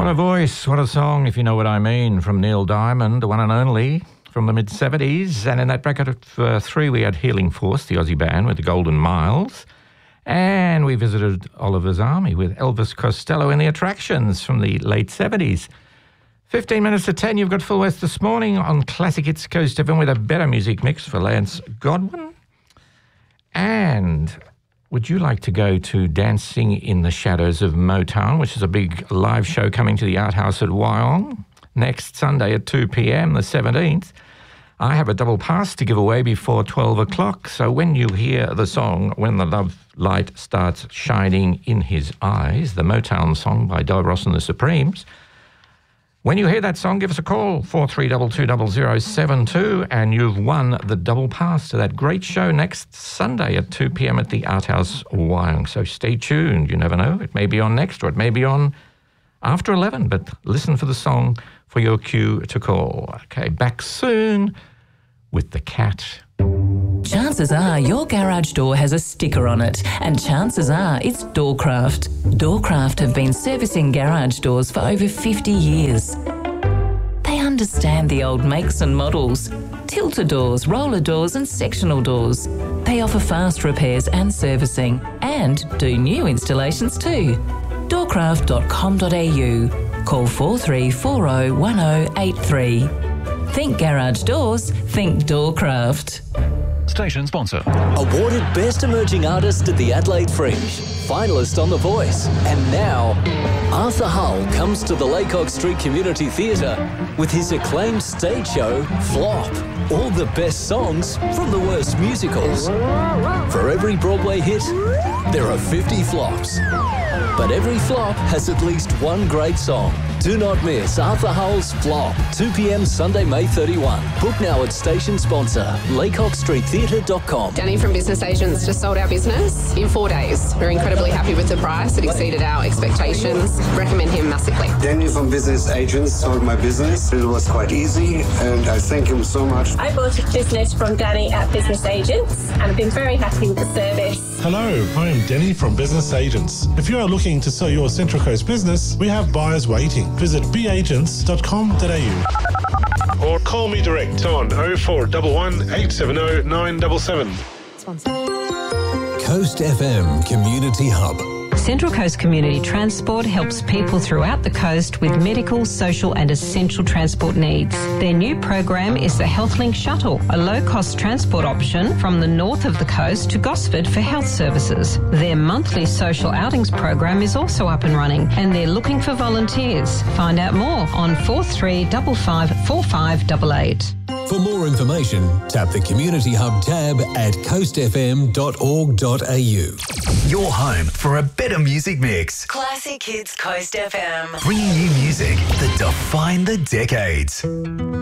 What a voice, what a song, if you know what I mean, from Neil Diamond, the one and only, from the mid-70s. And in that bracket of three, we had Healing Force, the Aussie band, with the Golden Miles. And we visited Oliver's Army with Elvis Costello and the Attractions from the late 70s. 15 minutes to 10, you've got Full West this morning on Classic Hits Coast FM with a better music mix for Lance Godwin. And would you like to go to Dancing in the Shadows of Motown, which is a big live show coming to the Art House at Wyong next Sunday at 2 p.m, the 17th? I have a double pass to give away before 12 o'clock, so when you hear the song When the Love Light Starts Shining in His Eyes, the Motown song by Del Ross and the Supremes, when you hear that song, give us a call, 43220072, and you've won the double pass to that great show next Sunday at 2 p.m. at the Art House Wyong. So stay tuned. You never know. It may be on next or it may be on after 11, but listen for the song for your cue to call. Okay, back soon with The Cat. Chances are your garage door has a sticker on it, and chances are it's Doorcraft. Doorcraft have been servicing garage doors for over 50 years. They understand the old makes and models, tilter doors, roller doors and sectional doors. They offer fast repairs and servicing and do new installations too. Doorcraft.com.au. Call 43401083. Think garage doors, think Doorcraft. Station sponsor. Awarded Best Emerging Artist at the Adelaide Fringe. Finalist on The Voice. And now, Arthur Hull comes to the Laycock Street Community Theatre with his acclaimed stage show, Flop. All the best songs from the worst musicals. For every Broadway hit, there are 50 flops. But every flop has at least one great song. Do not miss Arthur Hull's Flop, 2 p.m. Sunday, May 31. Book now at station sponsor, laycockstreettheatre.com. Danny from Business Agents just sold our business in 4 days. We're incredibly happy with the price. It exceeded our expectations. Recommend him massively. Danny from Business Agents sold my business. It was quite easy and I thank him so much. I bought a business from Danny at Business Agents and I've been very happy with the service. Hello, I am Danny from Business Agents. If you are looking to sell your Central Coast business, we have buyers waiting. Visit beagents.com.au or call me direct on 0411 870 977. Coast FM Community Hub. Central Coast Community Transport helps people throughout the coast with medical, social and essential transport needs. Their new program is the HealthLink Shuttle, a low-cost transport option from the north of the coast to Gosford for health services. Their monthly social outings program is also up and running and they're looking for volunteers. Find out more on 43554588. For more information, tap the Community Hub tab at coastfm.org.au. Your home for a better music mix. Classic Kids Coast FM. Bringing you music that define the decades.